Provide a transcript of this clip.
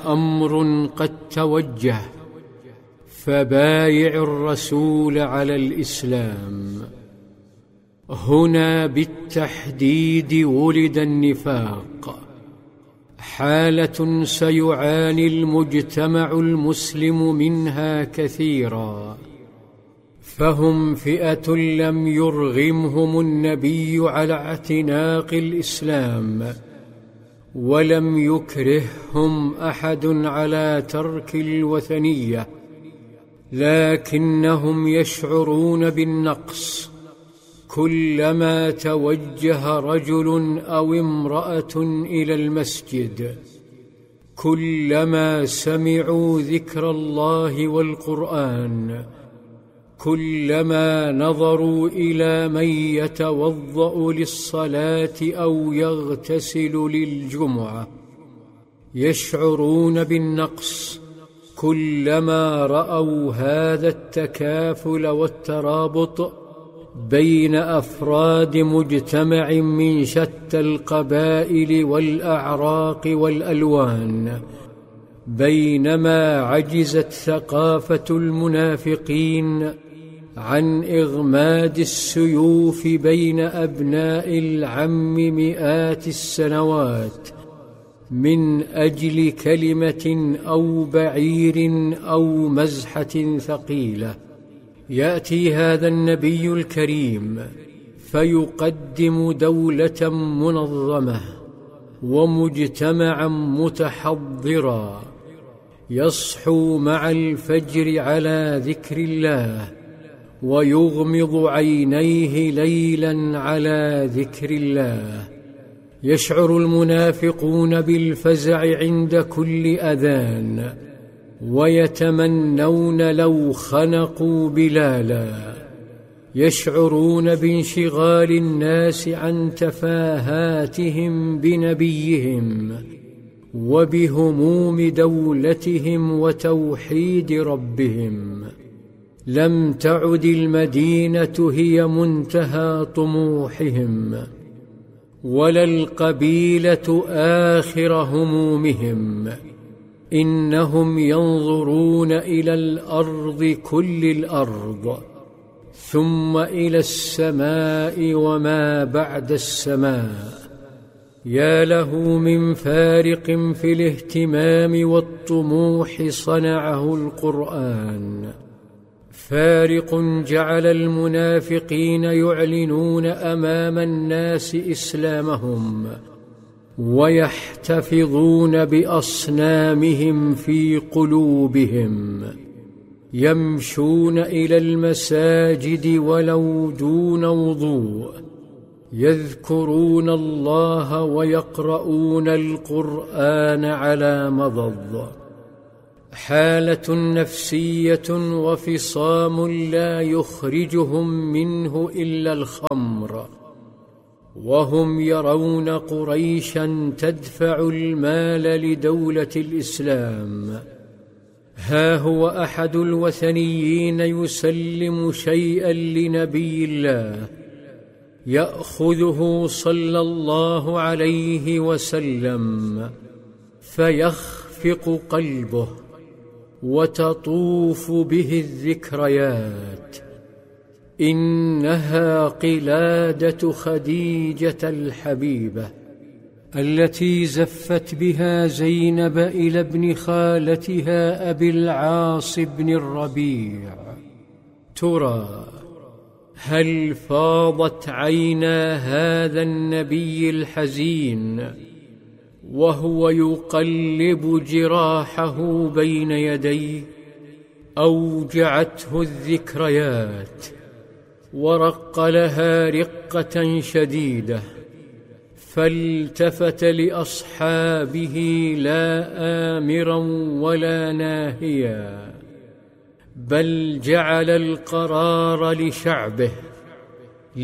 أمر قد توجه، فبايع الرسول على الإسلام. هنا بالتحديد ولد النفاق، حالة سيعاني المجتمع المسلم منها كثيرا، فهم فئة لم يرغمهم النبي على اعتناق الإسلام، ولم يكرههم أحد على ترك الوثنية، لكنهم يشعرون بالنقص كلما توجه رجل أو امرأة إلى المسجد، كلما سمعوا ذكر الله والقرآن، كلما نظروا إلى من يتوضأ للصلاة أو يغتسل للجمعة، يشعرون بالنقص كلما رأوا هذا التكافل والترابط بين أفراد مجتمع من شتى القبائل والأعراق والألوان، بينما عجزت ثقافة المنافقين عن إغماد السيوف بين أبناء العم مئات السنوات من أجل كلمة أو بعير أو مزحة ثقيلة. يأتي هذا النبي الكريم فيقدم دولة منظمة ومجتمعا متحضرا، يصحو مع الفجر على ذكر الله ويغمض عينيه ليلا على ذكر الله. يشعر المنافقون بالفزع عند كل أذان، ويتمنون لو خنقوا بلالا. يشعرون بانشغال الناس عن تفاهاتهم بنبيهم وبهموم دولتهم وتوحيد ربهم. لم تعد المدينة هي منتهى طموحهم، ولا القبيلة آخر همومهم، إنهم ينظرون إلى الأرض كل الأرض، ثم إلى السماء وما بعد السماء. يا له من فارق في الاهتمام والطموح صنعه القرآن، فارق جعل المنافقين يعلنون أمام الناس إسلامهم ويحتفظون بأصنامهم في قلوبهم، يمشون إلى المساجد ولو دون وضوء، يذكرون الله ويقرؤون القرآن على مضض. حالة نفسية وفصام لا يخرجهم منه إلا الخمر، وهم يرون قريشا تدفع المال لدولة الإسلام. ها هو أحد الوثنيين يسلم شيئا لنبي الله، يأخذه صلى الله عليه وسلم فيخفق قلبه وتطوف به الذكريات. إنها قلادة خديجة الحبيبة التي زفت بها زينب إلى ابن خالتها أبي العاص بن الربيع. ترى هل فاضت عينا هذا النبي الحزين وهو يقلب جراحه بين يديه؟ أوجعته الذكريات ورق لها رقة شديدة، فالتفت لأصحابه لا آمرا ولا ناهيا، بل جعل القرار لشعبه